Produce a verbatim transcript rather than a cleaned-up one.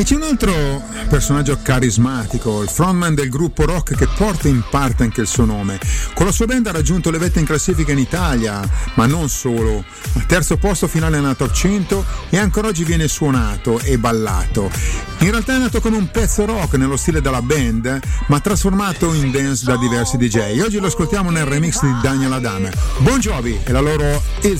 E c'è un altro personaggio carismatico, il frontman del gruppo rock che porta in parte anche il suo nome. Con la sua band ha raggiunto le vette in classifica in Italia, ma non solo. Al terzo posto finale nella top cento e ancora oggi viene suonato e ballato. In realtà è nato come un pezzo rock nello stile della band, ma trasformato in dance da diversi D J. Oggi lo ascoltiamo nel remix di Daniel Adame. Bon Jovi e la loro Il